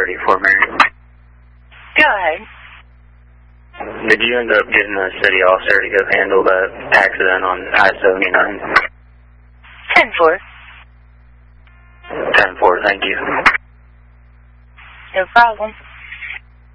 1030 for Mary. Go ahead. Did you end up getting a city officer to go handle the accident on I-79? 10-4. 10-4, thank you. No problem.